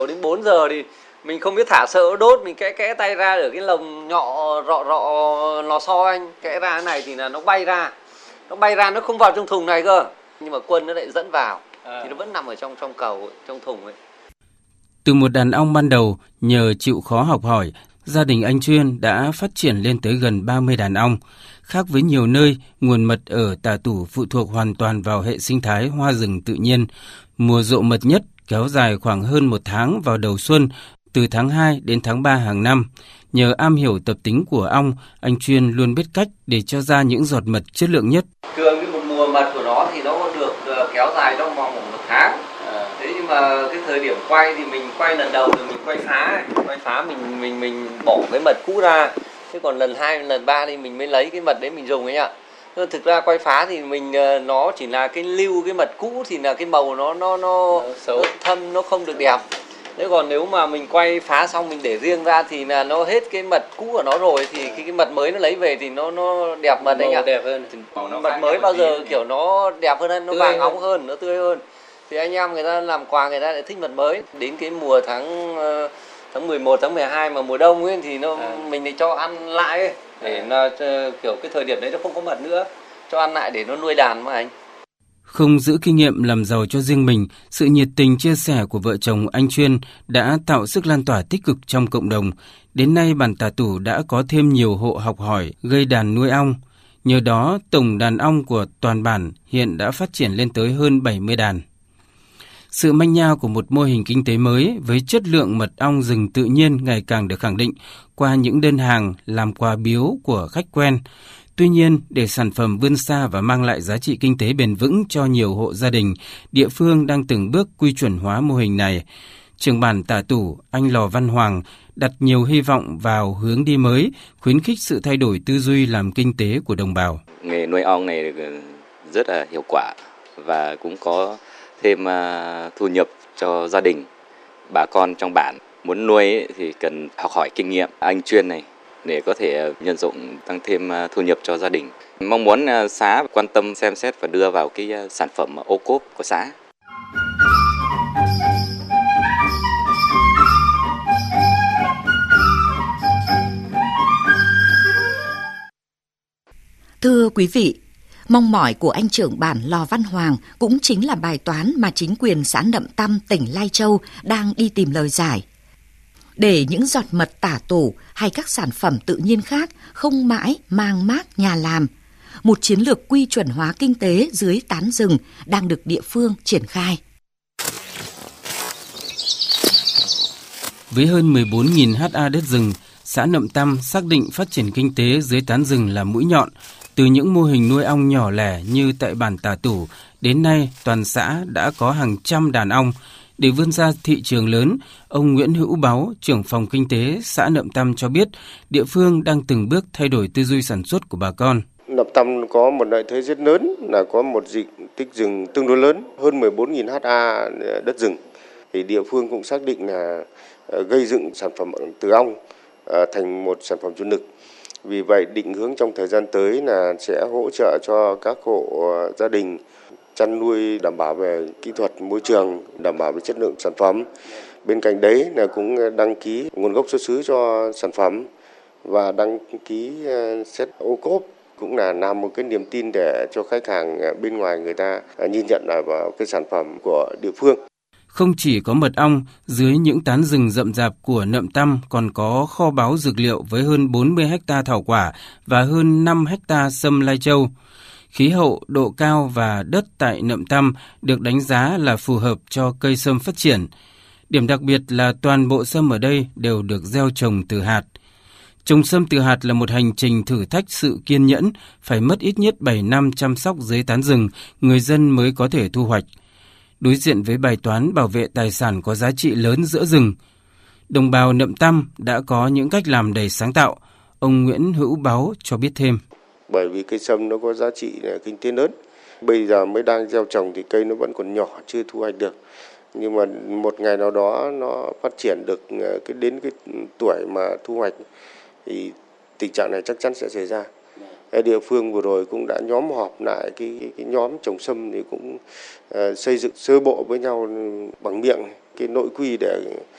Đến 4 giờ thì mình không biết thả sợ đốt, mình kẽ tay ra ở cái lồng nhọ rọ lò xo anh, kẽ ra cái này thì là nó bay ra nó không vào trong thùng này cơ, nhưng mà quân nó lại dẫn vào thì nó vẫn nằm ở trong cầu trong thùng ấy. Từ một đàn ong ban đầu, nhờ chịu khó học hỏi, gia đình anh Chuyên đã phát triển lên tới gần 30 đàn ong. Khác với nhiều nơi, nguồn mật ở Tà Tủ phụ thuộc hoàn toàn vào hệ sinh thái hoa rừng tự nhiên. Mùa rộ mật nhất kéo dài khoảng hơn 1 tháng vào đầu xuân, từ tháng 2 đến tháng 3 hàng năm. Nhờ am hiểu tập tính của ong, anh Chuyên luôn biết cách để cho ra những giọt mật chất lượng nhất. Thường cái một mùa mật của nó thì nó được kéo dài trong vòng 1 tháng. Thế nhưng mà cái thời điểm quay thì mình quay lần đầu thì mình quay phá mình bỏ cái mật cũ ra. Thế còn lần 2, lần 3 thì mình mới lấy cái mật đấy mình dùng ấy ạ. Thực ra quay phá thì mình nó chỉ là cái lưu cái mật cũ thì là cái màu nó xấu, thâm, nó không được đẹp. Thế còn nếu mà mình quay phá xong mình để riêng ra thì là nó hết cái mật cũ của nó rồi, thì cái mật mới nó lấy về thì nó đẹp mật đấy ạ. Đẹp hơn. Mật mới bao giờ kiểu nó đẹp hơn, nó vàng óng hơn, nó tươi hơn. Thì anh em người ta làm quà người ta lại thích mật mới. Đến cái mùa tháng 11, tháng 12 mà mùa đông ấy thì mình lại cho ăn lại ấy, để là kiểu cái thời điểm đấy nó không có mật nữa, cho ăn lại để nó nuôi đàn mà anh. Không giữ kinh nghiệm làm giàu cho riêng mình, sự nhiệt tình chia sẻ của vợ chồng anh Chuyên đã tạo sức lan tỏa tích cực trong cộng đồng. Đến nay bản Tà Tủ đã có thêm nhiều hộ học hỏi gây đàn nuôi ong. Nhờ đó, tổng đàn ong của toàn bản hiện đã phát triển lên tới hơn 70 đàn. Sự manh nha của một mô hình kinh tế mới với chất lượng mật ong rừng tự nhiên ngày càng được khẳng định qua những đơn hàng làm quà biếu của khách quen. Tuy nhiên, để sản phẩm vươn xa và mang lại giá trị kinh tế bền vững cho nhiều hộ gia đình, địa phương đang từng bước quy chuẩn hóa mô hình này. Trưởng bản Tà Tủ, anh Lò Văn Hoàng, đặt nhiều hy vọng vào hướng đi mới, khuyến khích sự thay đổi tư duy làm kinh tế của đồng bào. Nghề nuôi ong này rất là hiệu quả và cũng có thêm thu nhập cho gia đình. Bà con trong bản muốn nuôi thì cần học hỏi kinh nghiệm anh Chuyên này để có thể nhân rộng tăng thêm thu nhập cho gia đình. Mong muốn xã quan tâm xem xét và đưa vào cái sản phẩm ô cốp của xã. Thưa quý vị, mong mỏi của anh trưởng bản Lò Văn Hoàng cũng chính là bài toán mà chính quyền xã Nậm Tăm, tỉnh Lai Châu đang đi tìm lời giải. Để những giọt mật Tà Tủ hay các sản phẩm tự nhiên khác không mãi mang mác nhà làm, một chiến lược quy chuẩn hóa kinh tế dưới tán rừng đang được địa phương triển khai. Với hơn 14.000 ha đất rừng, xã Nậm Tăm xác định phát triển kinh tế dưới tán rừng là mũi nhọn. Từ những mô hình nuôi ong nhỏ lẻ như tại bản Tà Tủ, đến nay toàn xã đã có hàng trăm đàn ong. Để vươn ra thị trường lớn, ông Nguyễn Hữu Báu, trưởng phòng kinh tế xã Nậm Tăm cho biết, địa phương đang từng bước thay đổi tư duy sản xuất của bà con. Nậm Tăm có một lợi thế rất lớn là có một diện tích rừng tương đối lớn, hơn 14.000 ha đất rừng. Thì địa phương cũng xác định là gây dựng sản phẩm từ ong thành một sản phẩm chủ lực. Vì vậy định hướng trong thời gian tới là sẽ hỗ trợ cho các hộ gia đình chăn nuôi đảm bảo về kỹ thuật môi trường, đảm bảo về chất lượng sản phẩm. Bên cạnh đấy là cũng đăng ký nguồn gốc xuất xứ cho sản phẩm và đăng ký xét ô cốp, cũng là làm một cái niềm tin để cho khách hàng bên ngoài người ta nhìn nhận là vào cái sản phẩm của địa phương. Không chỉ có mật ong, dưới những tán rừng rậm rạp của Nậm Tăm còn có kho báu dược liệu với hơn 40 ha thảo quả và hơn 5 ha sâm Lai Châu. Khí hậu, độ cao và đất tại Nậm Tăm được đánh giá là phù hợp cho cây sâm phát triển. Điểm đặc biệt là toàn bộ sâm ở đây đều được gieo trồng từ hạt. Trồng sâm từ hạt là một hành trình thử thách sự kiên nhẫn, phải mất ít nhất 7 năm chăm sóc dưới tán rừng, người dân mới có thể thu hoạch. Đối diện với bài toán bảo vệ tài sản có giá trị lớn giữa rừng, đồng bào Nậm Tăm đã có những cách làm đầy sáng tạo. Ông Nguyễn Hữu Báu cho biết thêm. Bởi vì cây sâm nó có giá trị kinh tế lớn. Bây giờ mới đang gieo trồng thì cây nó vẫn còn nhỏ, chưa thu hoạch được. Nhưng mà một ngày nào đó nó phát triển được đến cái tuổi mà thu hoạch thì tình trạng này chắc chắn sẽ xảy ra. Địa phương vừa rồi cũng đã nhóm họp lại cái nhóm trồng sâm thì cũng xây dựng sơ bộ với nhau bằng miệng cái nội quy để